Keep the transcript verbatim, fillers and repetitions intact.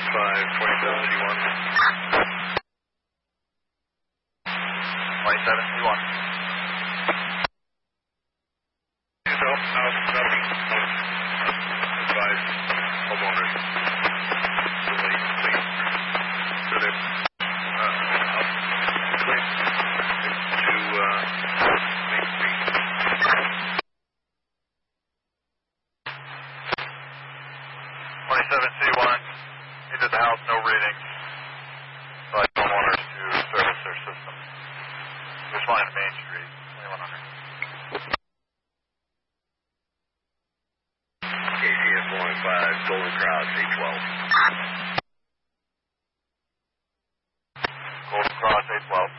five, twenty-seven C one. twenty-seven C one. Help, help, help, help. Advise homeowners. Please, please. So they're, uh, up, please, to, uh, Main Street. twenty-seven C one. Into the house, no readings. Advise homeowners to service their system. This line of Main Street, twenty-one hundred. K C S one five, Golden Cross, eight twelve. Golden Cross, eight twelve.